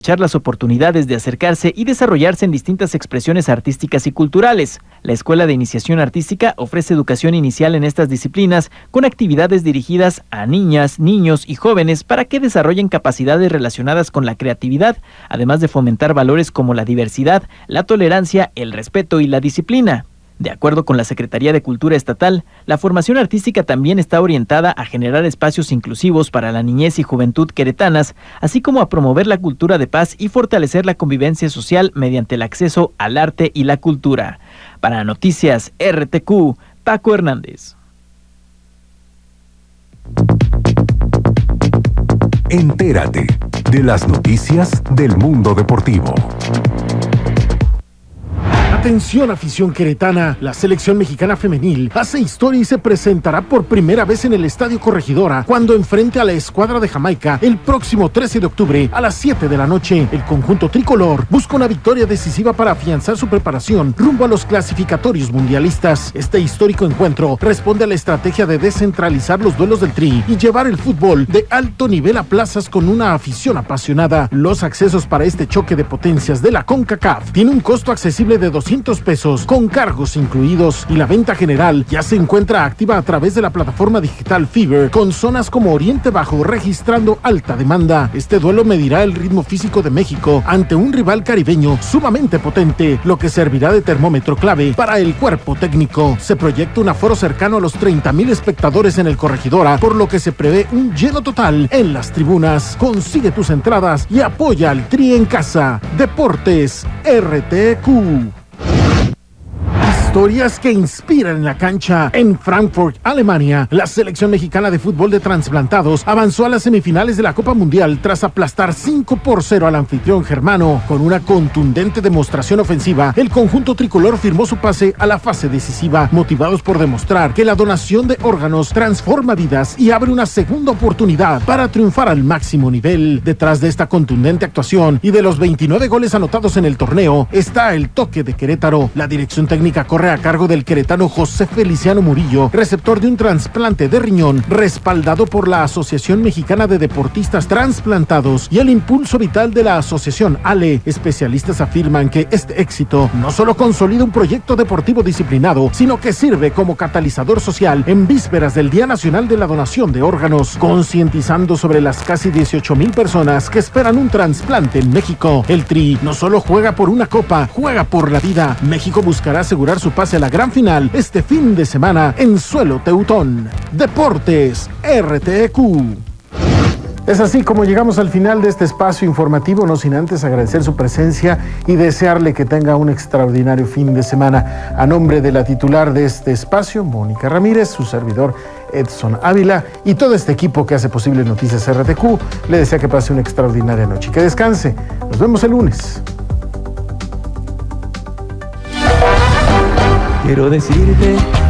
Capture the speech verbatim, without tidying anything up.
las oportunidades de acercarse y desarrollarse en distintas expresiones artísticas y culturales. La Escuela de Iniciación Artística ofrece educación inicial en estas disciplinas con actividades dirigidas a niñas, niños y jóvenes para que desarrollen capacidades relacionadas con la creatividad, además de fomentar valores como la diversidad, la tolerancia, el respeto y la disciplina. De acuerdo con la Secretaría de Cultura Estatal, la formación artística también está orientada a generar espacios inclusivos para la niñez y juventud queretanas, así como a promover la cultura de paz y fortalecer la convivencia social mediante el acceso al arte y la cultura. Para Noticias R T Q, Paco Hernández. Entérate de las noticias del mundo deportivo. Atención, afición queretana, la selección mexicana femenil hace historia y se presentará por primera vez en el Estadio Corregidora cuando enfrente a la escuadra de Jamaica el próximo trece de octubre a las siete de la noche. El conjunto tricolor busca una victoria decisiva para afianzar su preparación rumbo a los clasificatorios mundialistas. Este histórico encuentro responde a la estrategia de descentralizar los duelos del Tri y llevar el fútbol de alto nivel a plazas con una afición apasionada. Los accesos para este choque de potencias de la CONCACAF tiene un costo accesible de doscientos pesos con cargos incluidos y la venta general ya se encuentra activa a través de la plataforma digital Fever con zonas como Oriente Bajo registrando alta demanda. Este duelo medirá el ritmo físico de México ante un rival caribeño sumamente potente, lo que servirá de termómetro clave para el cuerpo técnico. Se proyecta un aforo cercano a los treinta mil espectadores en el Corregidora, por lo que se prevé un lleno total en las tribunas. Consigue tus entradas y apoya al Tri en casa. Deportes R T Q. Historias que inspiran en la cancha. En Frankfurt, Alemania, la selección mexicana de fútbol de trasplantados avanzó a las semifinales de la Copa Mundial tras aplastar cinco por cero al anfitrión germano. Con una contundente demostración ofensiva, el conjunto tricolor firmó su pase a la fase decisiva, motivados por demostrar que la donación de órganos transforma vidas y abre una segunda oportunidad para triunfar al máximo nivel. Detrás de esta contundente actuación y de los veintinueve goles anotados en el torneo está el toque de Querétaro. La dirección técnica corre a cargo del queretano José Feliciano Murillo, receptor de un trasplante de riñón respaldado por la Asociación Mexicana de Deportistas Transplantados y el impulso vital de la Asociación A L E. Especialistas afirman que este éxito no solo consolida un proyecto deportivo disciplinado, sino que sirve como catalizador social en vísperas del Día Nacional de la Donación de Órganos, concientizando sobre las casi dieciocho mil personas que esperan un trasplante en México. El Tri no solo juega por una copa, juega por la vida. México buscará asegurar su pase a la gran final este fin de semana en suelo teutón. Deportes R T Q. Es así como llegamos al final de este espacio informativo, no sin antes agradecer su presencia y desearle que tenga un extraordinario fin de semana. A nombre de la titular de este espacio, Mónica Ramírez, su servidor Edson Ávila y todo este equipo que hace posible Noticias R T Q, le desea que pase una extraordinaria noche y que descanse. Nos vemos el lunes. Quiero decirte